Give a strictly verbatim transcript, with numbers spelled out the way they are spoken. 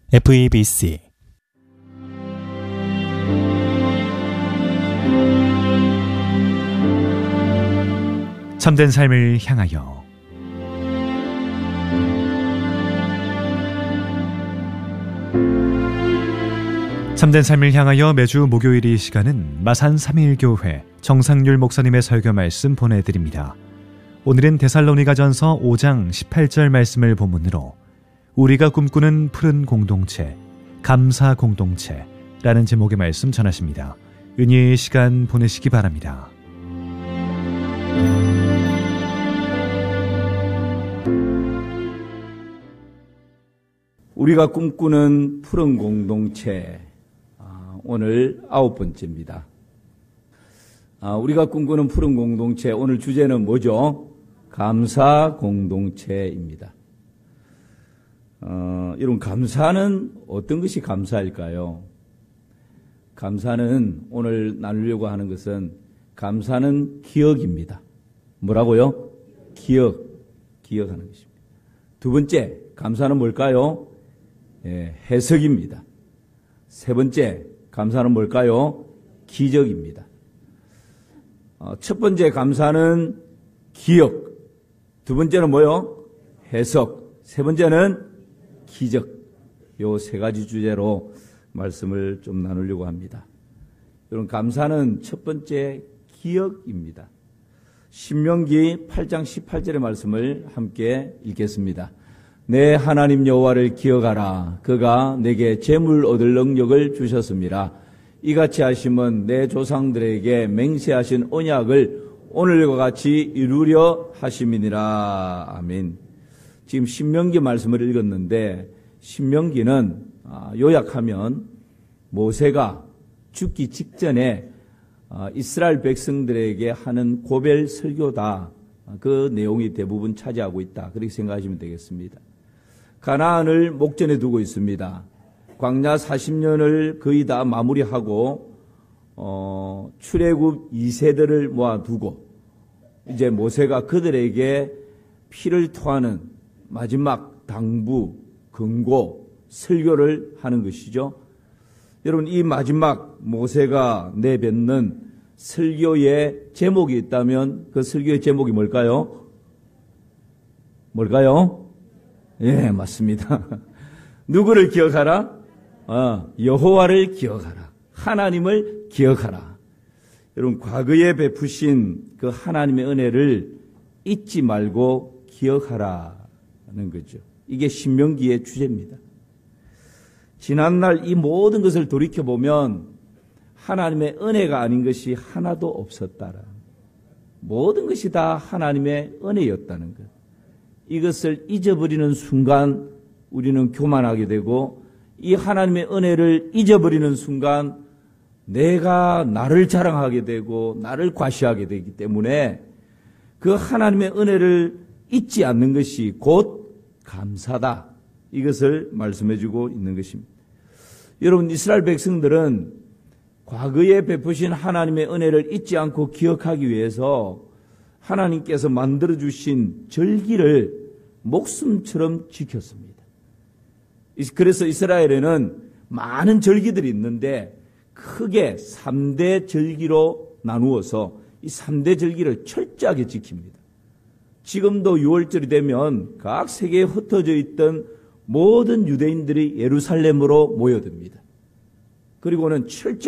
에프이비씨 참된 삶을 향하여 참된 삶을 향하여 매주 목요일 이 시간은 마산 삼일교회 정상률 목사님의 설교 말씀 보내드립니다. 오늘은 데살로니가전서 오 장 십팔 절 말씀을 본문으로 우리가 꿈꾸는 푸른 공동체, 감사 공동체라는 제목의 말씀 전하십니다. 은혜의 시간 보내시기 바랍니다. 우리가 꿈꾸는 푸른 공동체, 오늘 아홉 번째입니다. 우리가 꿈꾸는 푸른 공동체, 오늘 주제는 뭐죠? 감사 공동체입니다. 어, 이런 감사는 어떤 것이 감사일까요? 감사는 오늘 나누려고 하는 것은 감사는 기억입니다. 뭐라고요? 기억, 기억하는 것입니다. 두 번째, 감사는 뭘까요? 예, 해석입니다. 세 번째, 감사는 뭘까요? 기적입니다. 어, 첫 번째 감사는 기억, 두 번째는 뭐요? 해석, 세 번째는 기적. 요 세 가지 주제로 말씀을 좀 나누려고 합니다. 여러분, 감사는 첫 번째 기억입니다. 신명기 팔 장 십팔 절의 말씀을 함께 읽겠습니다. 내 하나님 여호와를 기억하라. 그가 내게 재물 얻을 능력을 주셨습니다. 이같이 하심은 내 조상들에게 맹세하신 언약을 오늘과 같이 이루려 하심이니라. 아멘. 지금 신명기 말씀을 읽었는데, 신명기는 요약하면 모세가 죽기 직전에 이스라엘 백성들에게 하는 고별 설교다. 그 내용이 대부분 차지하고 있다. 그렇게 생각하시면 되겠습니다. 가나안을 목전에 두고 있습니다. 광야 사십 년을 거의 다 마무리하고 어, 출애굽 이 세대를 모아두고 이제 모세가 그들에게 피를 토하는 마지막 당부, 경고, 설교를 하는 것이죠. 여러분, 이 마지막 모세가 내뱉는 설교의 제목이 있다면 그 설교의 제목이 뭘까요? 뭘까요? 예, 맞습니다. 누구를 기억하라? 어, 여호와를 기억하라. 하나님을 기억하라. 여러분, 과거에 베푸신 그 하나님의 은혜를 잊지 말고 기억하라는 거죠. 이게 신명기의 주제입니다. 지난날 이 모든 것을 돌이켜보면 하나님의 은혜가 아닌 것이 하나도 없었다라. 모든 것이 다 하나님의 은혜였다는 것. 이것을 잊어버리는 순간 우리는 교만하게 되고, 이 하나님의 은혜를 잊어버리는 순간 내가 나를 자랑하게 되고 나를 과시하게 되기 때문에 그 하나님의 은혜를 잊지 않는 것이 곧 감사다. 이것을 말씀해 주고 있는 것입니다. 여러분, 이스라엘 백성들은 과거에 베푸신 하나님의 은혜를 잊지 않고 기억하기 위해서 하나님께서 만들어주신 절기를 목숨처럼 지켰습니다. 그래서 이스라엘에는 많은 절기들이 있는데 크게 삼 대 절기로 나누어서 이 삼 대 절기를 철저하게 지킵니다. 지금도 유월절이 되면 각 세계에 흩어져 있던 모든 유대인들이 예루살렘으로 모여듭니다. 그리고는 철저히